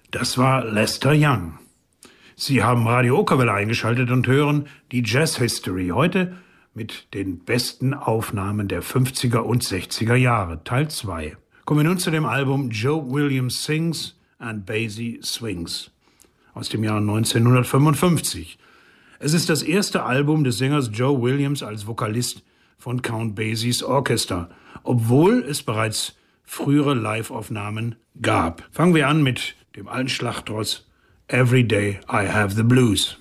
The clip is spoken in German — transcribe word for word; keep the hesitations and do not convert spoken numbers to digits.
Das war Lester Young. Sie haben Radio Okerwelle eingeschaltet und hören die Jazz History heute mit den besten Aufnahmen der fünfziger und sechziger Jahre, Teil zwei. Kommen wir nun zu dem Album Joe Williams Sings and Basie Swings aus dem Jahr neunzehnhundertfünfundfünfzig. Es ist das erste Album des Sängers Joe Williams als Vokalist von Count Basies Orchester, obwohl es bereits frühere Live-Aufnahmen gab. Fangen wir an mit dem alten Schlachtross Every Day I Have the Blues.